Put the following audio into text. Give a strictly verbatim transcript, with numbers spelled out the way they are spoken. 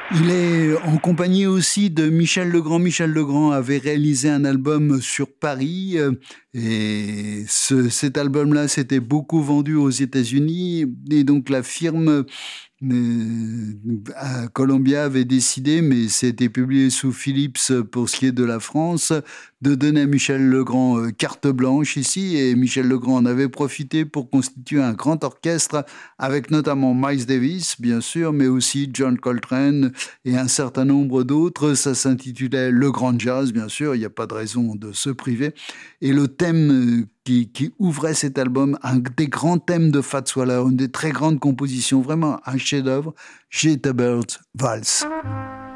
Il est en compagnie aussi de Michel Legrand. Michel Legrand avait réalisé un album sur Paris euh, et ce, cet album-là s'était beaucoup vendu aux États-Unis et donc la firme euh, à Columbia avait décidé, mais c'était publié sous Philips pour ce qui est de la France, de donner à Michel Legrand euh, carte blanche ici et Michel Legrand en avait profité pour constituer un grand orchestre avec notamment Miles Davis, bien sûr, mais aussi John Coltrane et un certain nombre d'autres. Ça s'intitulait Le Grand Jazz, bien sûr, il n'y a pas de raison de se priver. Et le thème euh, qui, qui ouvrait cet album, un des grands thèmes de Fats Waller, une des très grandes compositions, vraiment un chef-d'œuvre, Jitterbug Valse.